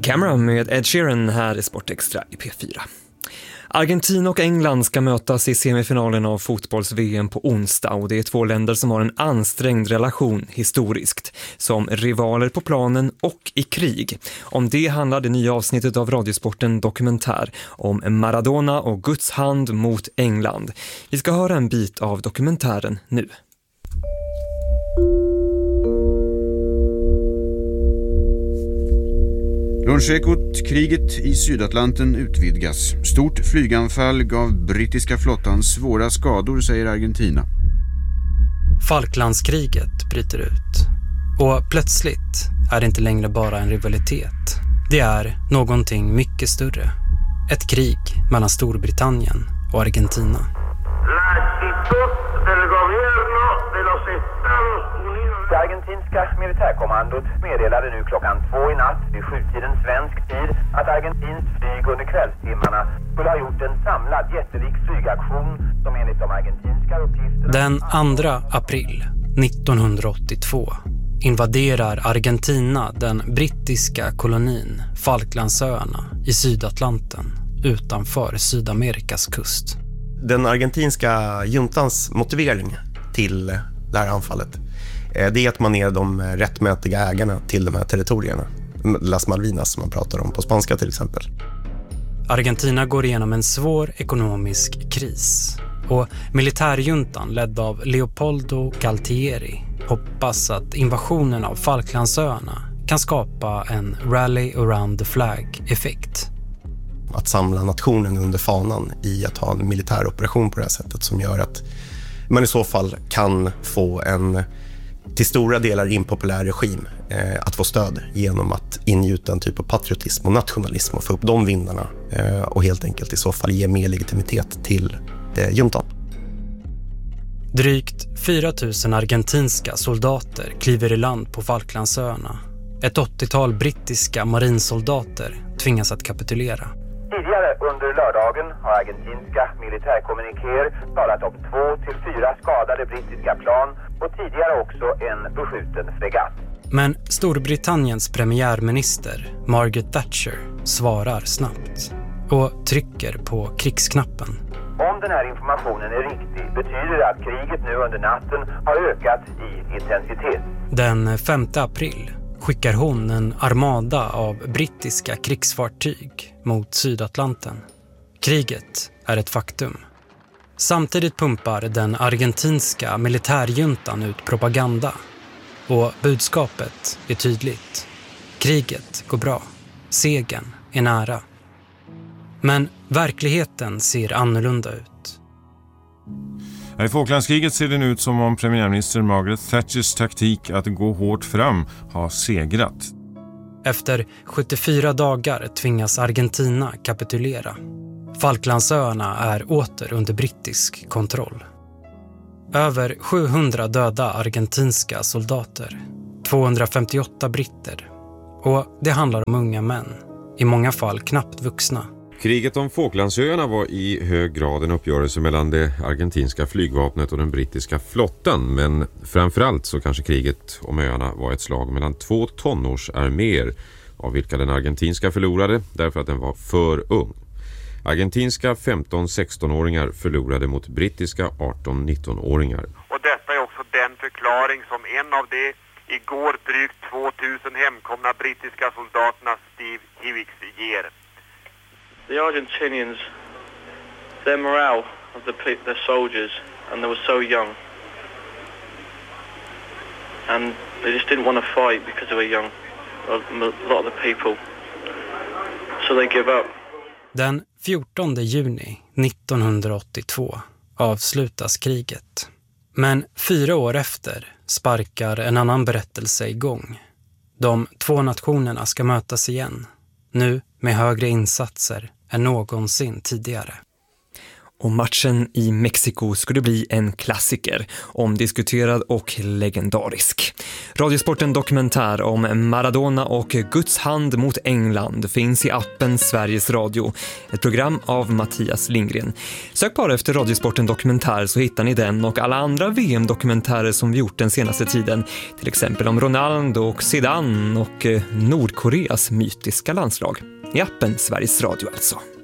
Cameron med Ed Sheeran här i Sportextra i P4. Argentina och England ska mötas i semifinalen av fotbolls-VM på onsdag, och det är två länder som har en ansträngd relation historiskt, som rivaler på planen och i krig. Om det handlar det nya avsnittet av Radiosporten Dokumentär om Maradona och Guds hand mot England. Vi ska höra en bit av dokumentären nu. Lunchekot, kriget i Sydatlanten utvidgas. Stort flyganfall gav brittiska flottan svåra skador, säger Argentina. Falklandskriget bryter ut. Och plötsligt är det inte längre bara en rivalitet. Det är någonting mycket större. Ett krig mellan Storbritannien och Argentina. Det argentinska militärkommandot meddelade nu klockan 2 i natt vid 7-tiden svensk tid att argentinskt flyg under kvällstimmarna skulle ha gjort en samlad jättelik flygaktion som enligt de argentinska uppgifterna... Den 2 april 1982 invaderar Argentina den brittiska kolonin Falklandsöarna i Sydatlanten utanför Sydamerikas kust. Den argentinska juntans motivering till det här anfallet, det är att man är de rättmätiga ägarna till de här territorierna. Las Malvinas som man pratar om på spanska till exempel. Argentina går igenom en svår ekonomisk kris. Och militärjuntan ledd av Leopoldo Galtieri hoppas att invasionen av Falklandsöarna kan skapa en rally around the flag-effekt. Att samla nationen under fanan i att ha en militär operation på det här sättet som gör att man i så fall kan få en till stora delar impopulär regim att få stöd genom att ingjuta en typ av patriotism och nationalism och få upp de vindarna och helt enkelt i så fall ge mer legitimitet till juntan. Drygt 4 000 argentinska soldater kliver i land på Falklandsöarna. Ett 80-tal brittiska marinsoldater tvingas att kapitulera. Tidigare under lördagen har argentinska militärkommunikéer talat om 2 till 4 skadade brittiska plan och tidigare också en beskjuten fregatt. Men Storbritanniens premiärminister Margaret Thatcher svarar snabbt och trycker på krigsknappen. Om den här informationen är riktig betyder det att kriget nu under natten har ökat i intensitet. Den 5 april skickar hon en armada av brittiska krigsfartyg mot Sydatlanten. Kriget är ett faktum. Samtidigt pumpar den argentinska militärjuntan ut propaganda. Och budskapet är tydligt. Kriget går bra. Segern är nära. Men verkligheten ser annorlunda ut. I Falklandskriget ser det ut som om premiärminister Margaret Thatchers taktik att gå hårt fram har segrat. Efter 74 dagar tvingas Argentina kapitulera. Falklandsöarna är åter under brittisk kontroll. Över 700 döda argentinska soldater, 258 britter. Och det handlar om unga män, i många fall knappt vuxna. Kriget om Falklandsöarna var i hög grad en uppgörelse mellan det argentinska flygvapnet och den brittiska flottan, men framförallt så kanske kriget om öarna var ett slag mellan 2 tonårsarméer, av vilka den argentinska förlorade därför att den var för ung. Argentinska 15-16-åringar förlorade mot brittiska 18-19-åringar. Och detta är också den förklaring som en av de igår drygt 2000 hemkomna brittiska soldaterna Steve Hivix ger. The Argentinians, their morale of the soldiers, and they were so young, and they just didn't want to fight because they were young, a lot of the people, so they give up. Den 14 juni 1982 avslutas kriget. Men 4 år efter sparkar en annan berättelse igång. De 2 nationerna ska mötas igen, nu med högre insatser än någonsin tidigare. Och matchen i Mexiko skulle bli en klassiker, omdiskuterad och legendarisk. Radiosporten dokumentär om Maradona och Guds hand mot England finns i appen Sveriges Radio, ett program av Mattias Lindgren. Sök bara efter Radiosporten dokumentär så hittar ni den och alla andra VM-dokumentärer som vi gjort den senaste tiden, till exempel om Ronaldo och Zidane och Nordkoreas mytiska landslag. I appen Sveriges Radio alltså.